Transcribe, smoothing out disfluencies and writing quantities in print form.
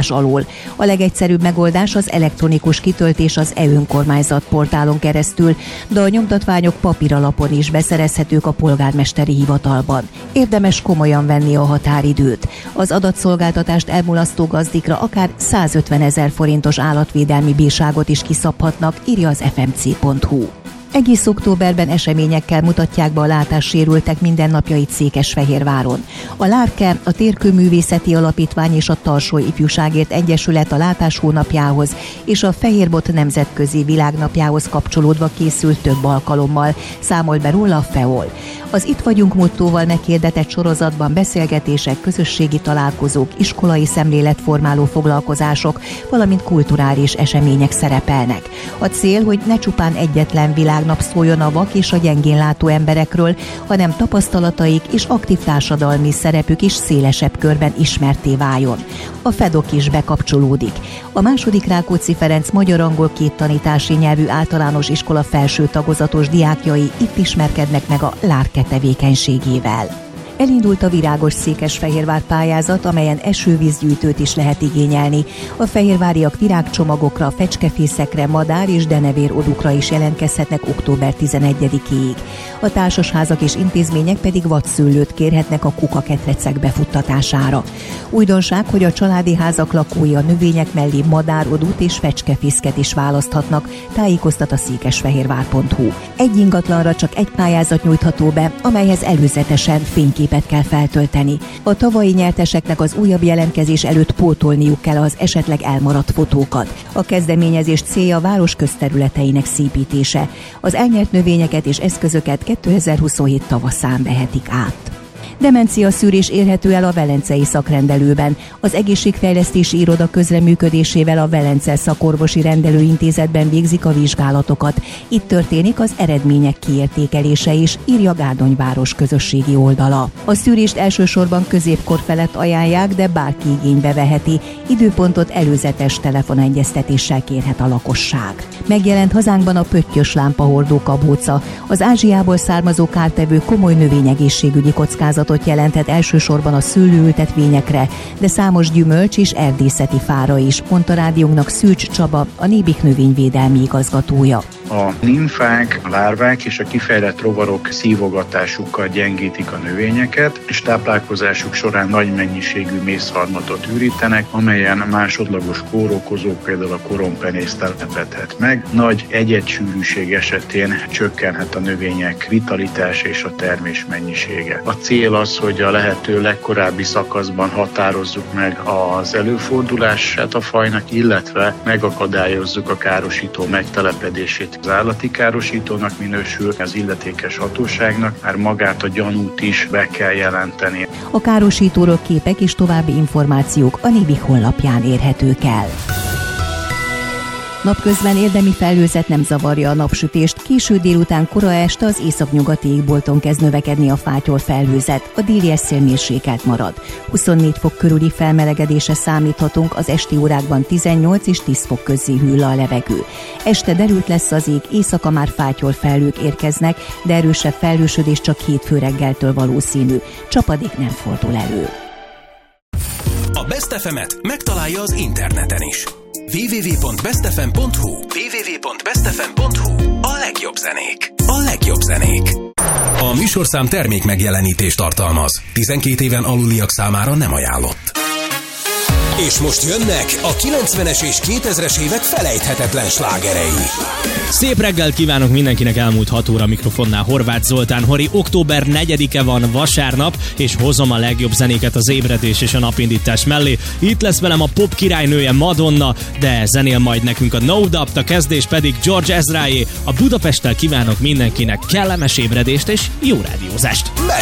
nyomtatás alól. A legegyszerűbb megoldás az elektronikus kitöltés az e-önkormányzat portálon keresztül, de a nyomtatványok papíralapon is beszerezhetők a polgármesteri hivatalban. Érdemes komolyan venni a határidőt. Az adatszolgáltatást elmulasztó gazdikra akár 150 000 forintos állatvédelmi bírságot is kiszabhatnak, írja az fmc.hu. Egész októberben eseményekkel mutatják be a látássérültek mindennapjait Székesfehérváron. A Lárke, a Térkőművészeti Alapítvány és a Tarsói Ifjúságért Egyesület a látás hónapjához és a Fehérbot Nemzetközi Világnapjához kapcsolódva készült több alkalommal, számol be róla a FEOL. Az Itt vagyunk mottóval meghirdetett sorozatban beszélgetések, közösségi találkozók, iskolai szemléletformáló foglalkozások, valamint kulturális események szerepelnek. A cél, hogy ne csupán egyetlen világnap szóljon a vak és a gyengénlátó emberekről, hanem tapasztalataik és aktív társadalmi szerepük is szélesebb körben ismertté váljon. A FEDOK is bekapcsolódik. A II. Rákóczi Ferenc magyar-angol két tanítási nyelvű általános iskola felső tagozatos diákjai itt ismerkednek meg a Lárke tevékenységével. Elindult a Virágos Székesfehérvár pályázat, amelyen esővízgyűjtőt is lehet igényelni. A fehérváriak virágcsomagokra, fecskefészekre, madár és denevér odukra is jelentkezhetnek október 11-ig. A társasházak és intézmények pedig vadszőlőt kérhetnek a kukaketrecek befuttatására. Újdonság, hogy a családi házak lakói a növények mellé madárodút és fecskefészket is választhatnak, tájékoztat a székesfehérvár.hu. Egy ingatlanra csak egy pályázat nyújtható be, amelyhez előzetesen fényképet kell feltölteni. A tavalyi nyerteseknek az újabb jelentkezés előtt pótolniuk kell az esetleg elmaradt fotókat. A kezdeményezés célja a város közterületeinek szépítése. Az elnyert növényeket és eszközöket 2027 tavaszán vehetik át. Demencia szűrés érhető el a Velencei Szakrendelőben. Az Egészségfejlesztési Iroda közreműködésével a Velence Szakorvosi Rendelőintézetben végzik a vizsgálatokat. Itt történik az eredmények kiértékelése is, írja Gárdonyváros közösségi oldala. A szűrést elsősorban középkor felett ajánlják, de bárki igénybe veheti. Időpontot előzetes telefonegyeztetéssel kérhet a lakosság. Megjelent hazánkban a pöttyös lámpahordó kabóca. Az Ázsiából származó kártevő komoly növényegészségügyi kockázatot jelenthet elsősorban a szőlőültetvényekre, de számos gyümölcs és erdészeti fára is, mondta rádiónknak Szűcs Csaba, a Nébik növényvédelmi igazgatója. A nimfák, a lárvák és a kifejlett rovarok szívogatásukkal gyengítik a növényeket, és táplálkozásuk során nagy mennyiségű mészharmatot ürítenek, amelyen másodlagos kórokozók, például a korompenész telepedhet meg. Nagy egyedssűrűség esetén csökkenhet a növények vitalitás és a termés mennyisége. A cél az, hogy a lehető legkorábbi szakaszban határozzuk meg az előfordulását a fajnak, illetve megakadályozzuk a károsító megtelepedését. Az állati károsítónak minősül, az illetékes hatóságnak már magát a gyanút is be kell jelenteni. A károsítóról képek és további információk a Nébik honlapján érhetők el. Napközben érdemi felhőzet nem zavarja a napsütést, késő délután, kora este az északnyugati égbolton kezd növekedni a fátyol felhőzet, a déli szél mérsékelt marad. 24 fok körüli felmelegedésre számíthatunk, az esti órákban 18 és 10 fok közé hűl a levegő. Este derült lesz az ég, éjszaka már fátyol felhők érkeznek, de erősebb felhősödés csak hétfő reggeltől valószínű. Csapadék nem fordul elő. A Best FM-et megtalálja az interneten is. www.bestfm.hu A legjobb zenék. A legjobb zenék. A műsorszám termék megjelenítést tartalmaz. 12 éven aluliak számára nem ajánlott. És most jönnek a 90-es és 2000-es évek felejthetetlen slágerei. Szép reggelt kívánok mindenkinek, elmúlt 6 óra mikrofonnál Horváth Zoltán Hori. Október 4-e van, vasárnap, és hozom a legjobb zenéket az ébredés és a napindítás mellé. Itt lesz velem a pop királynője Madonna, de zenél majd nekünk a No Doubt, a kezdés pedig George Ezráé. A Budapesttel kívánok mindenkinek kellemes ébredést és jó rádiózást.